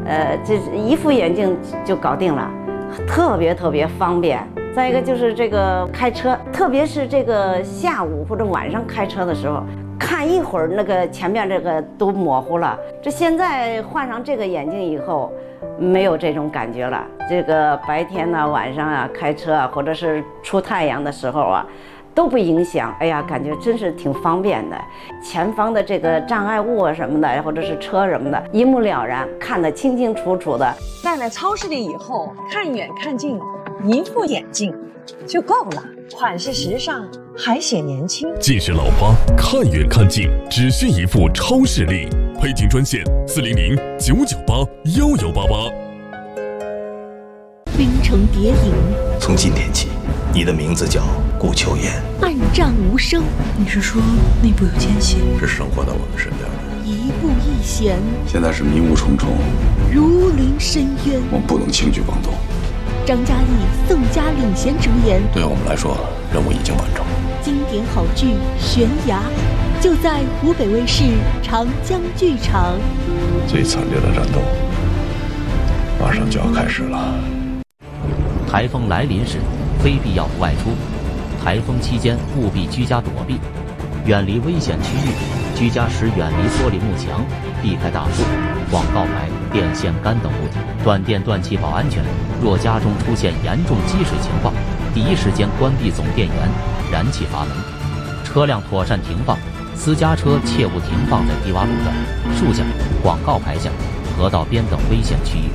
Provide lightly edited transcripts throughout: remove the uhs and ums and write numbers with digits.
这一副眼镜就搞定了，特别方便。再一个就是这个开车，特别是这个下午或者晚上开车的时候，看一会儿那个前面这个都模糊了。这现在换上这个眼镜以后，没有这种感觉了。这个白天呢、晚上啊开车啊，或者是出太阳的时候啊，都不影响。哎呀，感觉真是挺方便的。前方的这个障碍物啊什么的，或者是车什么的，一目了然，看得清清楚楚的。 在了超市里以后，看远看近，一副眼镜就够了，款式时尚，还显年轻。 近视老花，看远看近，只需一副超视力。配镜专线400-998-1188。 冰城谍影， 从今天起，你的名字叫顾秋妍。 暗战无声。 你是说内部有奸细？ 是生活在我们身边的。 一步一险， 现在是迷雾重重， 如临深渊。 我们不能轻举妄动。 张嘉译、宋佳领衔主演。 对我们来说，任务已经完成。 经典好剧《悬崖》，就在湖北卫视长江剧场。 最惨烈的战斗马上就要开始了。 台风来临时，非必要不外出。台风期间务必居家躲避，远离危险区域。居家时远离玻璃幕墙，避开大树、广告牌、电线杆等物体，断电断气保安全。若家中出现严重积水情况，第一时间关闭总电源，燃气阀门。车辆妥善停放，私家车切勿停放在低洼路段、树下、广告牌下、河道边等危险区域。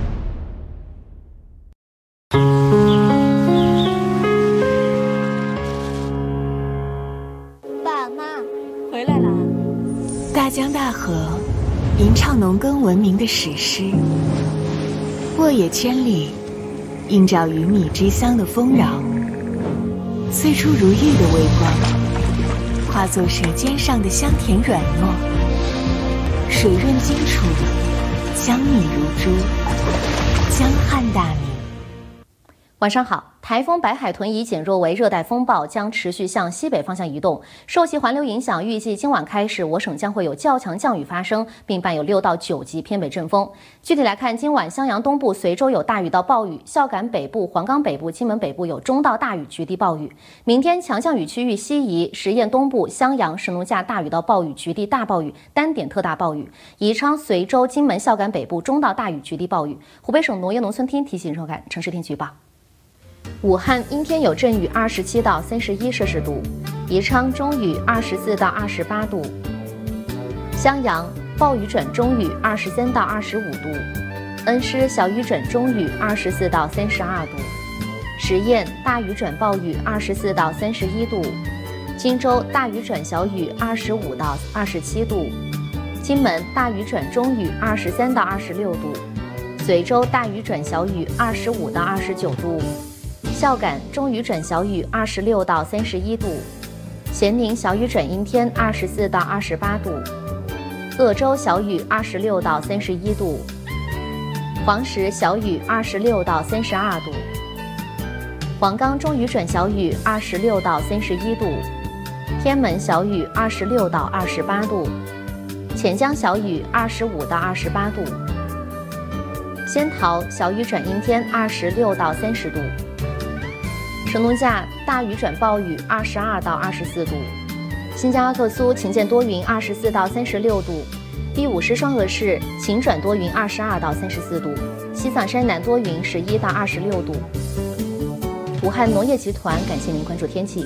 爸妈回来了。 大江大河，吟唱农耕文明的史诗。沃野千里，映照鱼米之乡的丰饶。催出如玉的微光，化作舌尖上的香甜软糯。水润清楚，江米如珠，江汉大米。 晚上好，台风白海豚已减弱为热带风暴，将持续向西北方向移动。受其环流影响，预计今晚开始，我省将会有较强降雨发生，并伴有6到9级偏北阵风。具体来看，今晚襄阳东部、随州有大雨到暴雨，孝感北部、黄冈北部、金门北部有中到大雨，局地暴雨。明天强降雨区域西移，十堰东部、襄阳、神农架大雨到暴雨，局地大暴雨，单点特大暴雨。宜昌、随州、金门、孝感北部中到大雨，局地暴雨。湖北省农业农村厅提醒收看城市天气预报。武汉阴天有阵雨，27到31摄氏度；宜昌中雨，24到28度；襄阳暴雨转中雨，23到25度；恩施小雨转中雨，24到32度；十堰大雨转暴雨，24到31度；荆州大雨转小雨，25到27度；金门大雨转中雨，23到26度；随州大雨转小雨，25到29度。孝感中雨转小雨，26到31度；咸宁小雨转阴天，24到28度；鄂州小雨26到31度；黄石小雨26到32度；黄冈中雨转小雨26到31度；天门小雨26到28度；潜江小雨25到28度；仙桃小雨转阴天，26到30度；神农架大雨转暴雨，22到24度；新疆阿克苏晴间多云，24到36度；第五师双峨市晴转多云，22到34度；西藏山南多云，11到26度。武汉农业集团感谢您关注天气。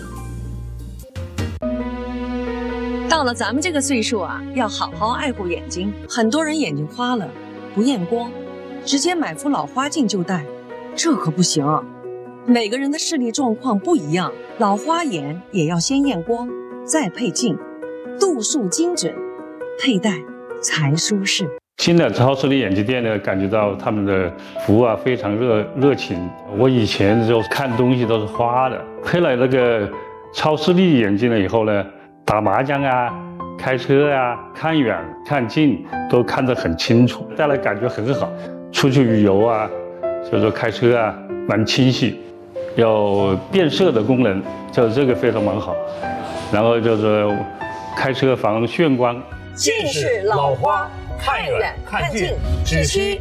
到了咱们这个岁数啊，要好好爱护眼睛。很多人眼睛花了，不验光，直接买副老花镜就戴，这可不行。每个人的视力状况不一样，老花眼也要先验光，再配镜，度数精准，佩戴才舒适。 新的超视力眼镜店呢，感觉到他们的服务啊非常热情。我以前就看东西都是花的，配了那个超视力眼镜了以后呢，打麻将啊、开车啊、看远看近都看得很清楚，戴了感觉很好。出去旅游啊，就是说开车啊，蛮清晰。有变色的功能，就是这个非常蛮好。然后就是开车防眩光。 近视老花，看远看近只需